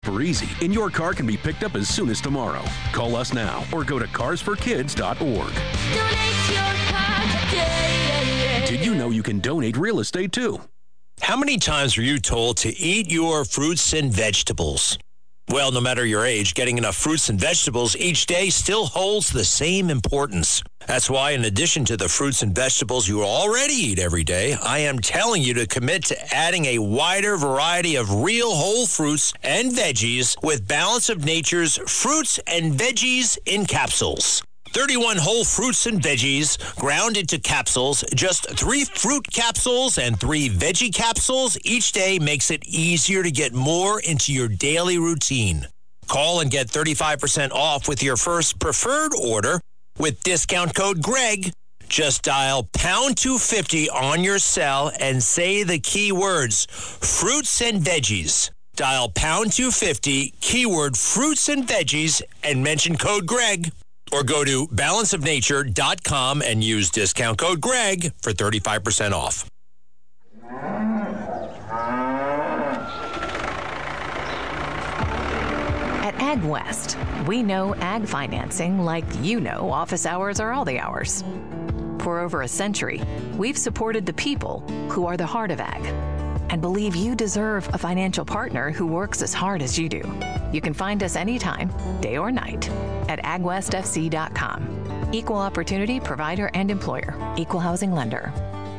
super easy, and your car can be picked up as soon as tomorrow. Call us now or go to carsforkids.org. Donate your car today. Did you know you can donate real estate too? How many times were you told to eat your fruits and vegetables? Well, no matter your age, getting enough fruits and vegetables each day still holds the same importance. That's why, in addition to the fruits and vegetables you already eat every day, I am telling you to commit to adding a wider variety of real whole fruits and veggies with Balance of Nature's Fruits and Veggies in Capsules. 31 whole fruits and veggies ground into capsules. Just 3 fruit capsules and 3 veggie capsules each day makes it easier to get more into your daily routine. Call and get 35% off with your first preferred order with discount code GREG. Just dial pound 250 on your cell and say the key words, fruits and veggies. Dial pound 250, keyword fruits and veggies, and mention code GREG. Or go to balanceofnature.com and use discount code GREG for 35% off. At AgWest, we know ag financing like you know office hours are all the hours. For over a century, we've supported the people who are the heart of ag and believe you deserve a financial partner who works as hard as you do. You can find us anytime, day or night, at agwestfc.com. Equal opportunity provider and employer. Equal housing lender.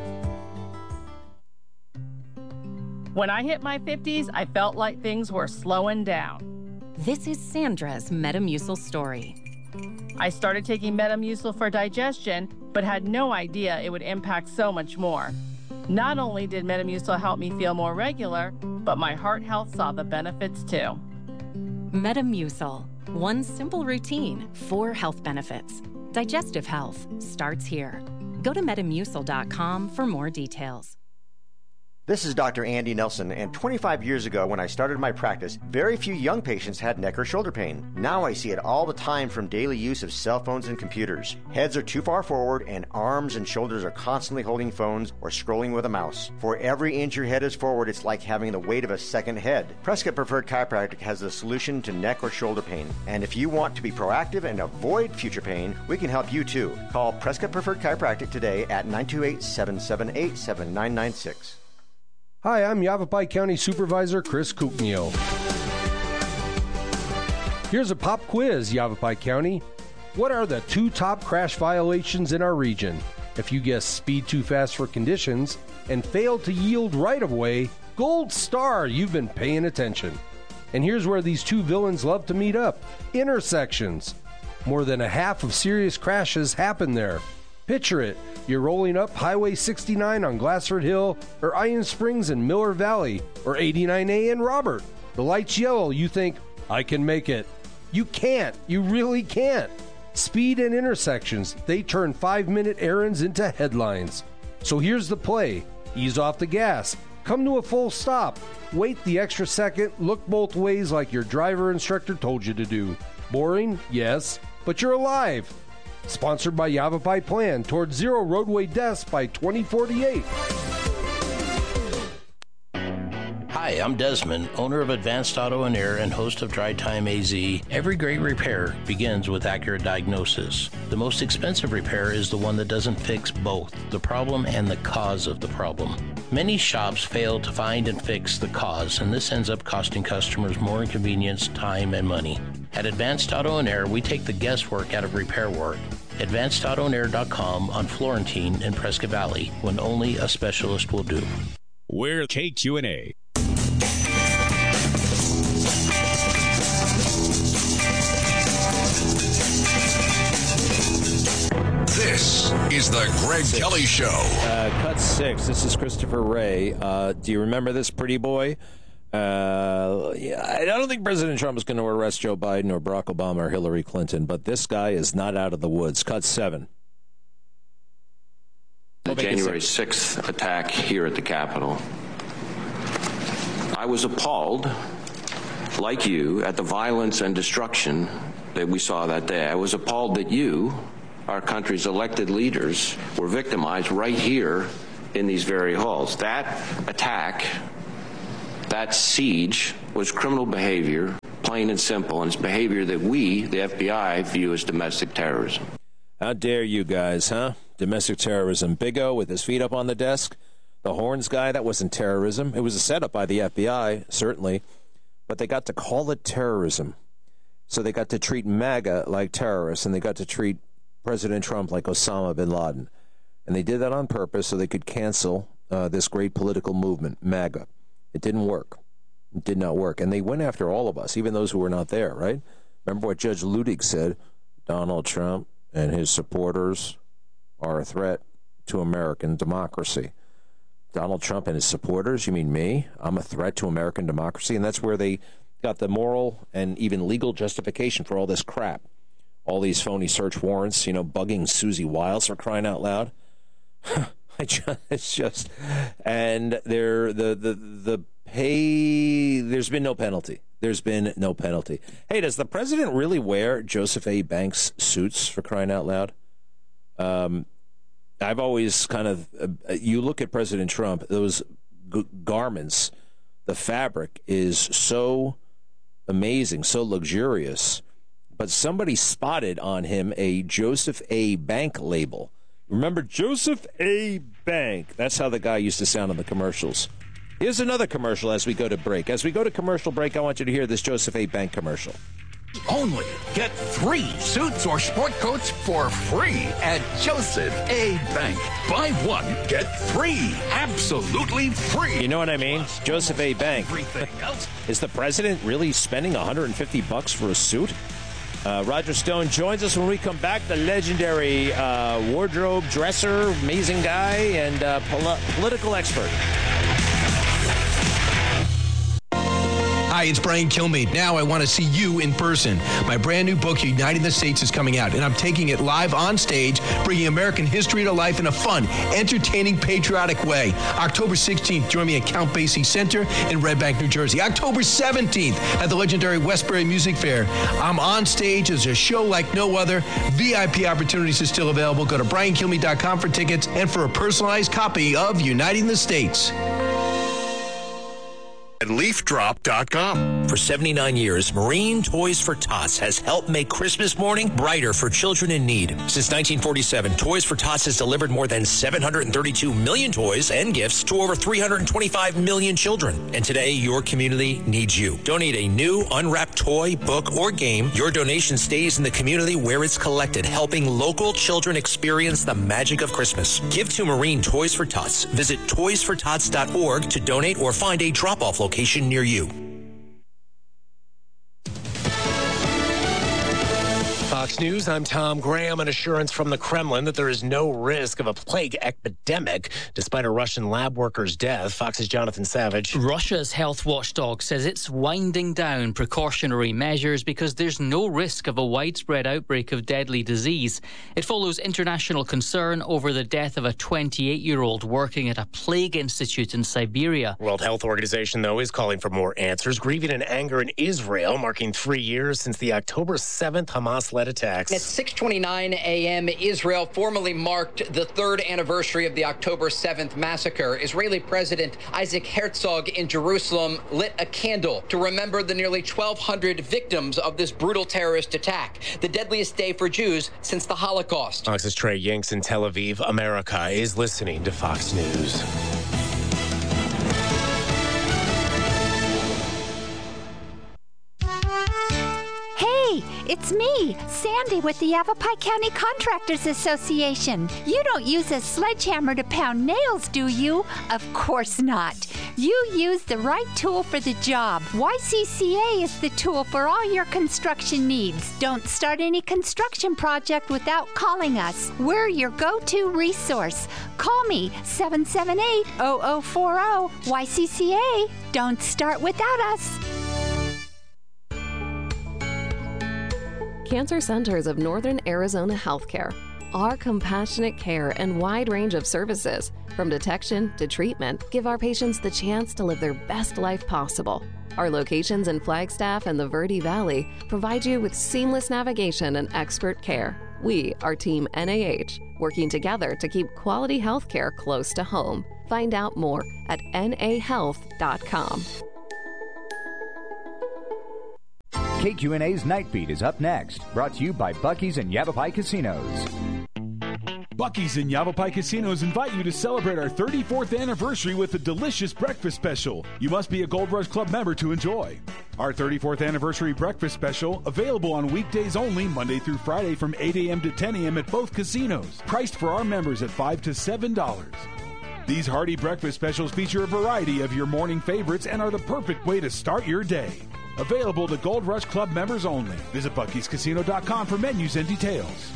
When I hit my 50s, I felt like things were slowing down. This is Sandra's Metamucil story. I started taking Metamucil for digestion, but had no idea it would impact so much more. Not only did Metamucil help me feel more regular, but my heart health saw the benefits too. Metamucil. One simple routine, 4 health benefits. Digestive health starts here. Go to Metamucil.com for more details. This is Dr. Andy Nelson, and 25 years ago when I started my practice, very few young patients had neck or shoulder pain. Now I see it all the time from daily use of cell phones and computers. Heads are too far forward, and arms and shoulders are constantly holding phones or scrolling with a mouse. For every inch your head is forward, it's like having the weight of a second head. Prescott Preferred Chiropractic has the solution to neck or shoulder pain. And if you want to be proactive and avoid future pain, we can help you too. Call Prescott Preferred Chiropractic today at 928-778-7996. Hi, I'm Yavapai County Supervisor Chris Kuknio. Here's a pop quiz, Yavapai County. What are the 2 top crash violations in our region? If you guess speed too fast for conditions and fail to yield right-of-way, gold star, you've been paying attention. And here's where these 2 villains love to meet up. Intersections. More than a half of serious crashes happen there. Picture it. You're rolling up Highway 69 on Glassford Hill, or Iron Springs in Miller Valley, or 89A in Robert. The light's yellow. You think, I can make it. You can't. You really can't. Speed and intersections, they turn 5-minute errands into headlines. So here's the play. Ease off the gas. Come to a full stop. Wait the extra second. Look both ways like your driver instructor told you to do. Boring? Yes. But you're alive. Sponsored by Yavapai Plan towards zero roadway deaths by 2048. Hi, I'm Desmond, owner of Advanced Auto and Air and host of Dry Time AZ. Every great repair begins with accurate diagnosis. The most expensive repair is the one that doesn't fix both the problem and the cause of the problem. Many shops fail to find and fix the cause, and this ends up costing customers more inconvenience, time, and money. At Advanced Auto and Air, we take the guesswork out of repair work. AdvancedAutoandAir.com on Florentine in Prescott Valley, when only a specialist will do. We're KQNA. This is the Greg Kelly Show. Cut 6. This is Christopher Wray. Do you remember this pretty boy? I don't think President Trump is going to arrest Joe Biden or Barack Obama or Hillary Clinton, but this guy is not out of the woods. Cut 7. The January 6th attack here at the Capitol. I was appalled, like you, at the violence and destruction that we saw that day. I was appalled that you, our country's elected leaders, were victimized right here in these very halls. That attack That siege was criminal behavior, plain and simple, and it's behavior that we, the FBI, view as domestic terrorism. How dare you guys, huh? Domestic terrorism. Big O with his feet up on the desk. The Horns guy, that wasn't terrorism. It was a setup by the FBI, certainly. But they got to call it terrorism. So they got to treat MAGA like terrorists, and they got to treat President Trump like Osama bin Laden. And they did that on purpose so they could cancel this great political movement, MAGA. It didn't work. It did not work. And they went after all of us, even those who were not there, right? Remember what Judge Ludig said? Donald Trump and his supporters are a threat to American democracy. Donald Trump and his supporters? You mean me? I'm a threat to American democracy? And that's where they got the moral and even legal justification for all this crap. All these phony search warrants, bugging Susie Wiles for crying out loud. It's just, and the pay, there's been no penalty. There's been no penalty. Hey, does the president really wear Joseph A. Banks suits for crying out loud? I've always you look at President Trump, those garments, the fabric is so amazing, so luxurious, but somebody spotted on him a Joseph A. Bank label. Remember Joseph A. Bank? That's how the guy used to sound in the commercials. Here's another commercial as we go to break. As we go to commercial break, I want you to hear this Joseph A. Bank commercial. Only get 3 suits or sport coats for free at Joseph A. Bank. Buy 1, get 3 absolutely free. You know what I mean? Joseph A. Bank. Is the president really spending $150 for a suit? Roger Stone joins us when we come back. The legendary wardrobe dresser, amazing guy, and political expert. Hi, it's Brian Kilmeade. Now I want to see you in person. My brand new book, Uniting the States, is coming out, and I'm taking it live on stage, bringing American history to life in a fun, entertaining, patriotic way. October 16th, join me at Count Basie Center in Red Bank, New Jersey. October 17th at the legendary Westbury Music Fair. I'm on stage as a show like no other. VIP opportunities are still available. Go to briankilmeade.com for tickets and for a personalized copy of Uniting the States. At LeafDrop.com. For 79 years, Marine Toys for Tots has helped make Christmas morning brighter for children in need. Since 1947, Toys for Tots has delivered more than 732 million toys and gifts to over 325 million children. And today, your community needs you. Donate a new unwrapped toy, book, or game. Your donation stays in the community where it's collected, helping local children experience the magic of Christmas. Give to Marine Toys for Tots. Visit toysfortots.org to donate or find a drop-off location near you. Fox News, I'm Tom Graham. An assurance from the Kremlin that there is no risk of a plague epidemic despite a Russian lab worker's death. Fox's Jonathan Savage. Russia's health watchdog says it's winding down precautionary measures because there's no risk of a widespread outbreak of deadly disease. It follows international concern over the death of a 28-year-old working at a plague institute in Siberia. World Health Organization, though, is calling for more answers, grieving and anger in Israel, marking 3 years since the October 7th Hamas-led attacks. At 6:29 a.m., Israel formally marked the 3rd anniversary of the October 7th massacre. Israeli President Isaac Herzog in Jerusalem lit a candle to remember the nearly 1,200 victims of this brutal terrorist attack, the deadliest day for Jews since the Holocaust. Fox's Trey Yanks in Tel Aviv. America is listening to Fox News. It's me, Sandy, with the Yavapai County Contractors Association. You don't use a sledgehammer to pound nails, do you? Of course not. You use the right tool for the job. YCCA is the tool for all your construction needs. Don't start any construction project without calling us. We're your go-to resource. Call me, 778-0040, YCCA. Don't start without us. Cancer Centers of Northern Arizona Healthcare. Our compassionate care and wide range of services, from detection to treatment, give our patients the chance to live their best life possible. Our locations in Flagstaff and the Verde Valley provide you with seamless navigation and expert care. We are Team NAH, working together to keep quality healthcare close to home. Find out more at nahealth.com. KQNA's Night Beat is up next, brought to you by Buc-ee's and Yavapai Casinos. Buc-ee's and Yavapai Casinos invite you to celebrate our 34th anniversary with a delicious breakfast special. You must be a Gold Rush Club member to enjoy. Our 34th anniversary breakfast special, available on weekdays only, Monday through Friday from 8 a.m. to 10 a.m. at both casinos. Priced for our members at $5 to $7. These hearty breakfast specials feature a variety of your morning favorites and are the perfect way to start your day. Available to Gold Rush Club members only. Visit Buc-ee'sCasino.com for menus and details.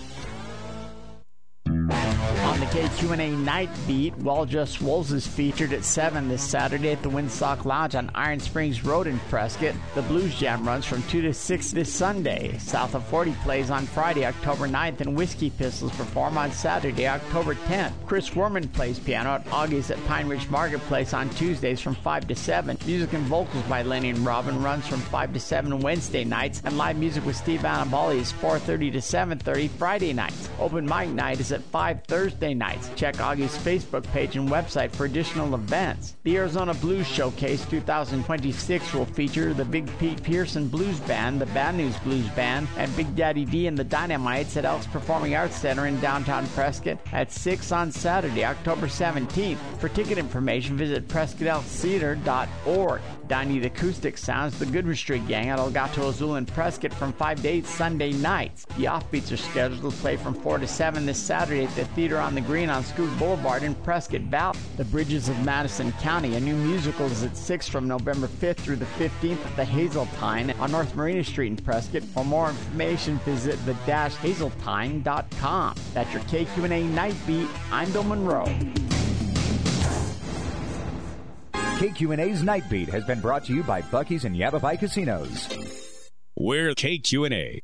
On the KQNA Night Beat, Well Just Wolves is featured at 7 this Saturday at the Windsock Lounge on Iron Springs Road in Prescott. The Blues Jam runs from 2 to 6 this Sunday. South of 40 plays on Friday, October 9th, and Whiskey Pistols perform on Saturday, October 10th. Chris Werman plays piano at Augie's at Pine Ridge Marketplace on Tuesdays from 5 to 7. Music and vocals by Lenny and Robin runs from 5 to 7 Wednesday nights, and live music with Steve Annabali is 4:30 to 7:30 Friday nights. Open mic night is at 5 Thursday nights. Check Augie's Facebook page and website for additional events. The Arizona Blues Showcase 2026 will feature the Big Pete Pearson Blues Band, the Bad News Blues Band, and Big Daddy D and the Dynamites at Elks Performing Arts Center in downtown Prescott at 6 on Saturday, October 17th. For ticket information, visit PrescottElkCedarr.org. Diney Acoustic Sounds, the Goodrich Street Gang at Elgato Azul in Prescott from 5 to 8 Sunday nights. The Offbeats are scheduled to play from 4 to 7 this Saturday at the Theater on the Green on Scoot Boulevard in Prescott Valley. The Bridges of Madison County, a new musical, is at 6 from November 5th through the 15th at the Hazeltine on North Marina Street in Prescott. For more information, visit the-hazeltine.com. That's your KQNA Night Beat. I'm Bill Monroe. KQNA's Night Beat has been brought to you by Buc-ee's and Yavapai Casinos. We're KQNA.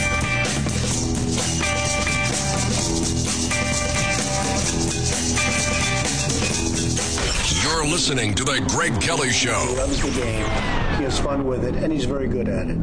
You're listening to The Greg Kelly Show. He loves the game. He has fun with it, and he's very good at it.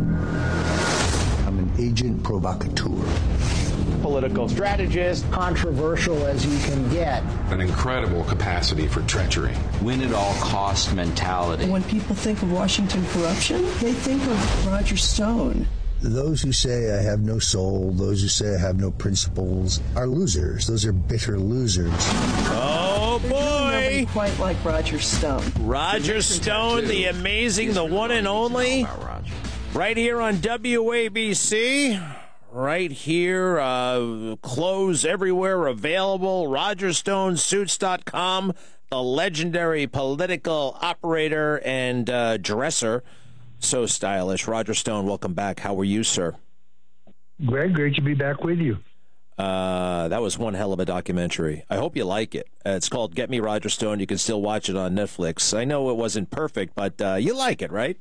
I'm an agent provocateur. Political strategist, controversial as you can get. An incredible capacity for treachery. Win at all cost mentality. When people think of Washington corruption, they think of Roger Stone. Those who say I have no soul, those who say I have no principles, are losers. Those are bitter losers. Oh, boy. Quite like Roger Stone. Roger Stone, the amazing, the one and only. Right here on WABC. Right here, clothes everywhere available. RogerStoneSuits.com, the legendary political operator and dresser. So stylish. Roger Stone, welcome back. How are you, sir? Greg, great to be back with you. That was one hell of a documentary. I hope you like it. It's called Get Me Roger Stone. You can still watch it on Netflix. I know it wasn't perfect, but you like it, right?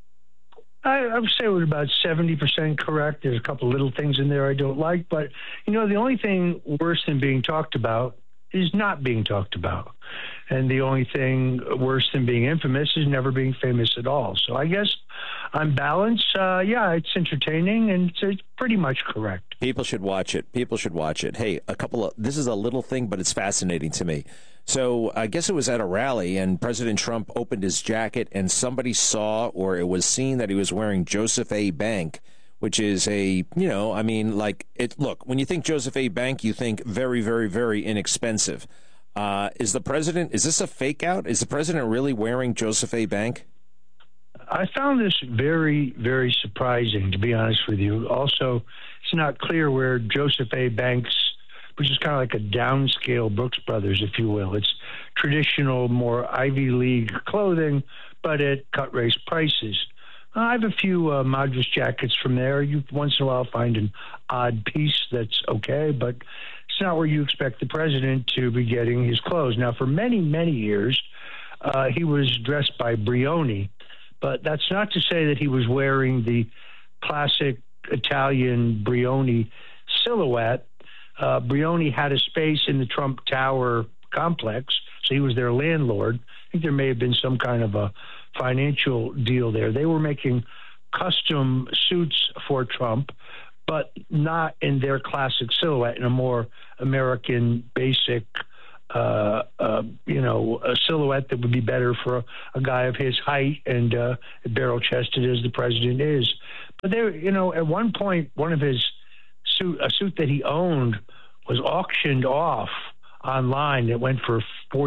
I would say it was about 70% correct. There's a couple little things in there I don't like, but, you know, the only thing worse than being talked about is not being talked about. And the only thing worse than being infamous is never being famous at all. So I guess on balance, yeah, it's entertaining and it's pretty much correct. People should watch it. People should watch it. Hey, this is a little thing, but it's fascinating to me. So I guess it was at a rally and President Trump opened his jacket and somebody saw, or it was seen, that he was wearing Joseph A. Bank, which is a, you know, I mean, like, look, when you think Joseph A. Bank, you think very, very, very inexpensive. Is this a fake out? Is the president really wearing Joseph A. Bank? I found this very, very surprising, to be honest with you. Also, it's not clear where Joseph A. Banks, which is kind of like a downscale Brooks Brothers, if you will. It's traditional, more Ivy League clothing, but at cut race prices. I have a few Madras jackets from there. You once in a while find an odd piece that's okay, but it's not where you expect the president to be getting his clothes. Now, for many, many years, he was dressed by Brioni, but that's not to say that he was wearing the classic Italian Brioni silhouette. Brioni had a space in the Trump Tower complex, so he was their landlord. I think there may have been some kind of a financial deal there. They were making custom suits for Trump, but not in their classic silhouette, in a more American basic, a silhouette that would be better for a guy of his height and barrel-chested as the president is. But there, at one point, one of his a suit that he owned was auctioned off online. It went for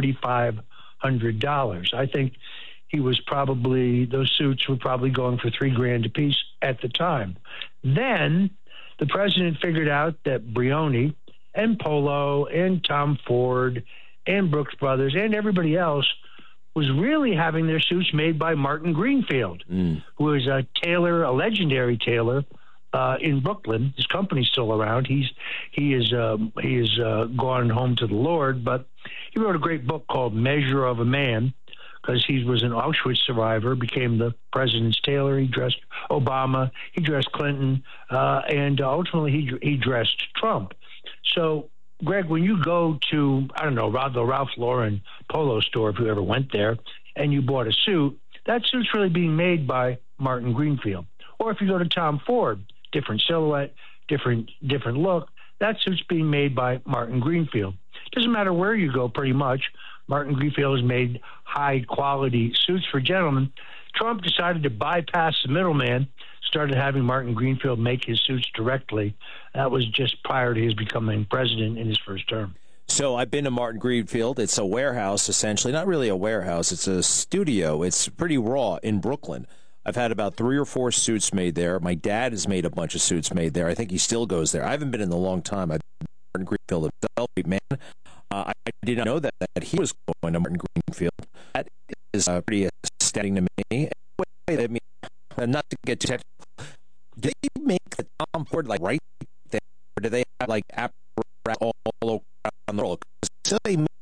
$4,500. I think those suits were probably going for $3,000 a piece at the time. Then the president figured out that Brioni and Polo and Tom Ford and Brooks Brothers and everybody else was really having their suits made by Martin Greenfield, who is a legendary tailor in Brooklyn. His company's still around. He is gone home to the Lord, but he wrote a great book called Measure of a Man, because he was an Auschwitz survivor, became the president's tailor. He dressed Obama, he dressed Clinton, and ultimately he dressed Trump. So, Greg, when you go to, the Ralph Lauren Polo store, if you ever went there, and you bought a suit, that suit's really being made by Martin Greenfield. Or if you go to Tom Ford, different silhouette, different look, that suit's being made by Martin Greenfield. Doesn't matter where you go, pretty much. Martin Greenfield has made high-quality suits for gentlemen. Trump decided to bypass the middleman, started having Martin Greenfield make his suits directly. That was just prior to his becoming president in his first term. So I've been to Martin Greenfield. It's a warehouse, essentially. Not really a warehouse. It's a studio. It's pretty raw in Brooklyn. I've had about 3 or 4 suits made there. My dad has made a bunch of suits made there. I think he still goes there. I haven't been in a long time. I've been to Martin Greenfield himself, man. I did not know that he was going to Martin Greenfield. That is pretty astounding to me. I mean, not to get too technical, do they make the Tom Ford right there, or do they have apparatus all around the world? So they make